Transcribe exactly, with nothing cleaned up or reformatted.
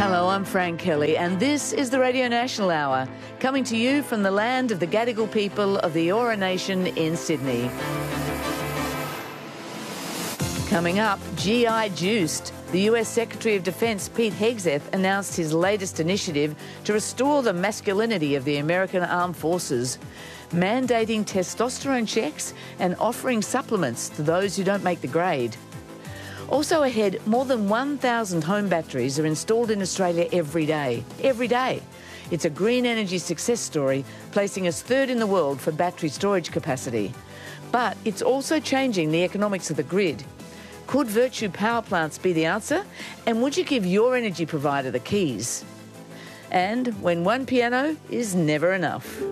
Hello, I'm Fran Kelly, and this is the Radio National Hour, coming to you from the land of the Gadigal people of the Eora Nation in Sydney. Coming up, G I Juiced. The U S Secretary of Defence Pete Hegseth announced his latest initiative to restore the masculinity of the American Armed Forces, mandating testosterone checks and offering supplements to those who don't make the grade. Also ahead, more than one thousand home batteries are installed in Australia every day. Every day. It's a green energy success story, placing us third in the world for battery storage capacity. But it's also changing the economics of the grid. Could virtue power plants be the answer? And would you give your energy provider the keys? And when one piano is never enough.